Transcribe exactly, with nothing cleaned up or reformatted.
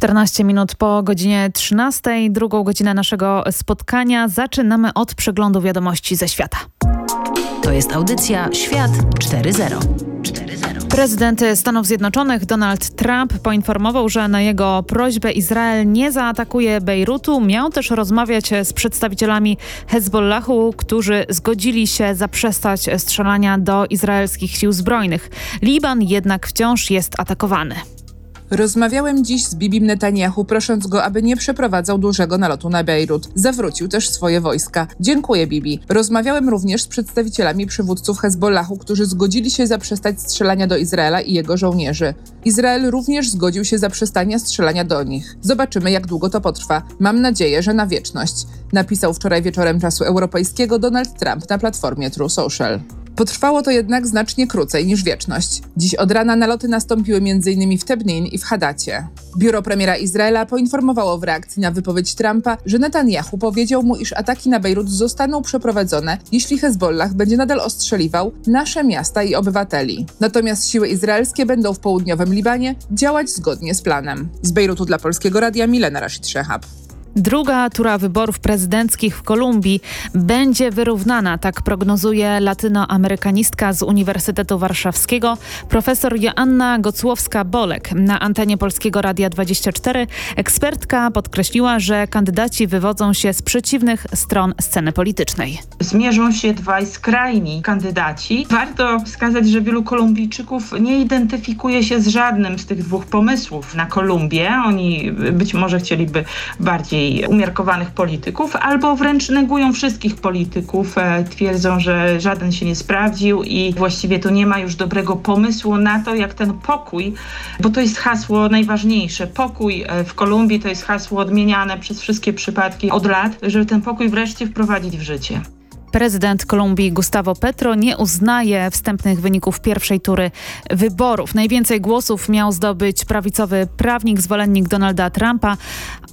czternaście minut po godzinie trzynastej. Drugą godzinę naszego spotkania zaczynamy od przeglądu wiadomości ze świata. To jest audycja Świat cztery zero. Prezydent Stanów Zjednoczonych Donald Trump poinformował, że na jego prośbę Izrael nie zaatakuje Bejrutu. Miał też rozmawiać z przedstawicielami Hezbollahu, którzy zgodzili się zaprzestać strzelania do izraelskich sił zbrojnych. Liban jednak wciąż jest atakowany. Rozmawiałem dziś z Bibim Netanyahu, prosząc go, aby nie przeprowadzał dużego nalotu na Bejrut. Zawrócił też swoje wojska. Dziękuję, Bibi. Rozmawiałem również z przedstawicielami przywódców Hezbollahu, którzy zgodzili się zaprzestać strzelania do Izraela i jego żołnierzy. Izrael również zgodził się zaprzestania strzelania do nich. Zobaczymy, jak długo to potrwa. Mam nadzieję, że na wieczność. Napisał wczoraj wieczorem czasu europejskiego Donald Trump na platformie True Social. Potrwało to jednak znacznie krócej niż wieczność. Dziś od rana naloty nastąpiły m.in. w Tebnin i w Hadacie. Biuro premiera Izraela poinformowało w reakcji na wypowiedź Trumpa, że Netanyahu powiedział mu, iż ataki na Bejrut zostaną przeprowadzone, jeśli Hezbollah będzie nadal ostrzeliwał nasze miasta i obywateli. Natomiast siły izraelskie będą w południowym Libanie działać zgodnie z planem. Z Bejrutu dla Polskiego Radia Milena Rashid Szehab. Druga tura wyborów prezydenckich w Kolumbii będzie wyrównana, tak prognozuje latynoamerykanistka z Uniwersytetu Warszawskiego, profesor Joanna Gocłowska-Bolek. Na antenie Polskiego Radia dwadzieścia cztery ekspertka podkreśliła, że kandydaci wywodzą się z przeciwnych stron sceny politycznej. Zmierzą się dwaj skrajni kandydaci. Warto wskazać, że wielu Kolumbijczyków nie identyfikuje się z żadnym z tych dwóch pomysłów na Kolumbię. Oni być może chcieliby bardziej umiarkowanych polityków, albo wręcz negują wszystkich polityków, e, twierdzą, że żaden się nie sprawdził i właściwie to nie ma już dobrego pomysłu na to, jak ten pokój, bo to jest hasło najważniejsze, pokój w Kolumbii to jest hasło odmieniane przez wszystkie przypadki od lat, żeby ten pokój wreszcie wprowadzić w życie. Prezydent Kolumbii Gustavo Petro nie uznaje wstępnych wyników pierwszej tury wyborów. Najwięcej głosów miał zdobyć prawicowy prawnik, zwolennik Donalda Trumpa,